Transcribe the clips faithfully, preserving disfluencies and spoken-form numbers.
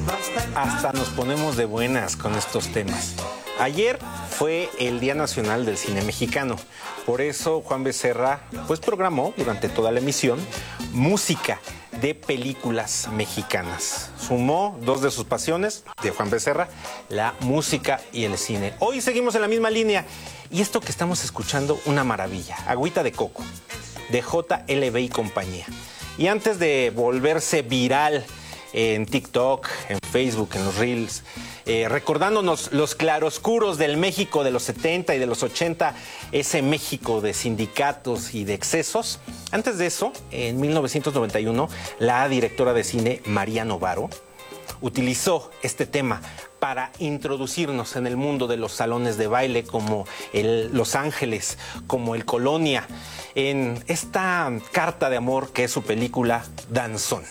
Hasta nos ponemos de buenas con estos temas. Ayer fue el Día Nacional del Cine Mexicano. Por eso Juan Becerra pues programó durante toda la emisión música de películas mexicanas. Sumó dos de sus pasiones de Juan Becerra, la música y el cine. Hoy seguimos en la misma línea y esto que estamos escuchando, una maravilla, Agüita de Coco, de J L B y compañía. Y antes de volverse viral en TikTok, en Facebook, en los Reels, eh, recordándonos los claroscuros del México de los setenta y de los ochenta, ese México de sindicatos y de excesos. Antes de eso, en mil novecientos noventa y uno, la directora de cine María Novaro utilizó este tema para introducirnos en el mundo de los salones de baile como el Los Ángeles, como el Colonia, en esta carta de amor que es su película Danzón,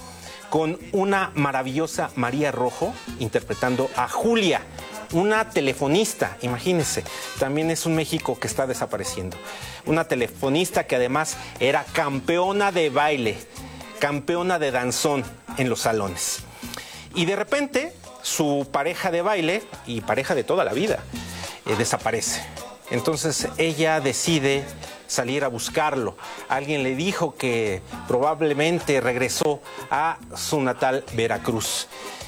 con una maravillosa María Rojo interpretando a Julia, una telefonista, imagínense, también es un México que está desapareciendo. Una telefonista que además era campeona de baile, campeona de danzón en los salones. Y de repente su pareja de baile, y pareja de toda la vida, eh, desaparece. Entonces ella decide salir a buscarlo. Alguien le dijo que probablemente regresó a su natal Veracruz.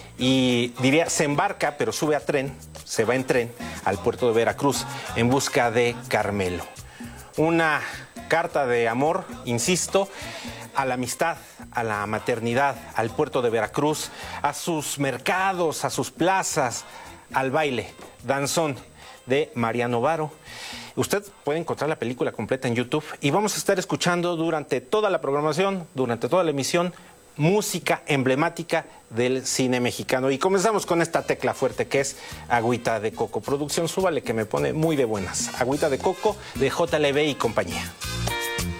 Y diría, se embarca, pero sube a tren, se va en tren al puerto de Veracruz en busca de Carmelo. Una carta de amor, insisto, a la amistad, a la maternidad, al puerto de Veracruz, a sus mercados, a sus plazas, al baile, Danzón, de María Novaro. Usted puede encontrar la película completa en YouTube y vamos a estar escuchando durante toda la programación, durante toda la emisión, música emblemática del cine mexicano. Y comenzamos con esta tecla fuerte que es Agüita de Coco. Producción, súbale que me pone muy de buenas. Agüita de Coco de J L B y compañía.